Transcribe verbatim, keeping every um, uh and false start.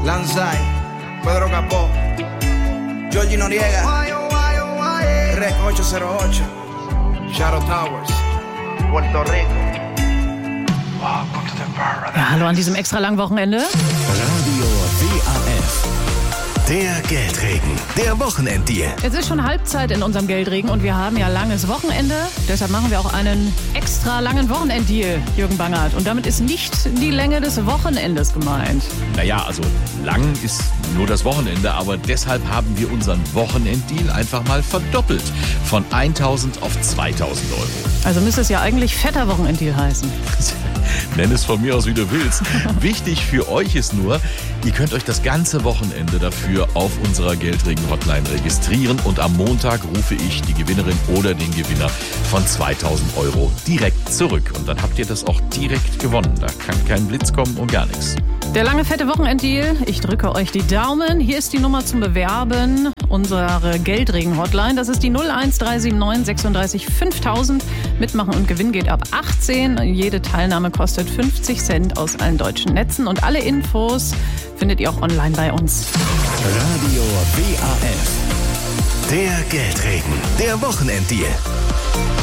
Lanzai, Pedro Capó, Georgie Noriega, Rec ocho cero ocho, Shadow Towers, Puerto Rico. Welcome to the paradise. Ja, hallo an diesem extra langen Wochenende. Radio W A F. Der Geldregen, der Wochenenddeal. Es ist schon Halbzeit in unserem Geldregen und wir haben ja langes Wochenende. Deshalb machen wir auch einen extra langen Wochenenddeal, Jürgen Bangert. Und damit ist nicht die Länge des Wochenendes gemeint. Naja, also lang ist nur das Wochenende, aber deshalb haben wir unseren Wochenenddeal einfach mal verdoppelt. Von eintausend auf zweitausend Euro. Also müsste es ja eigentlich fetter Wochenenddeal heißen. Nenn es von mir aus, wie du willst. Wichtig für euch ist nur, ihr könnt euch das ganze Wochenende dafür auf unserer Geldregen-Hotline registrieren und am Montag rufe ich die Gewinnerin oder den Gewinner von zweitausend Euro direkt zurück. Und dann habt ihr das auch direkt gewonnen. Da kann kein Blitz kommen und gar nichts. Der lange fette Wochenenddeal. Ich drücke euch die Daumen. Hier ist die Nummer zum Bewerben. Unsere Geldregen-Hotline. Das ist die null eins drei sieben neun sechsunddreißig fünftausend. Mitmachen und Gewinn geht ab achtzehn. Jede Teilnahme kostet fünfzig Cent aus allen deutschen Netzen. Und alle Infos findet ihr auch online bei uns. Radio W A F. Der Geldregen, der Wochenenddeal.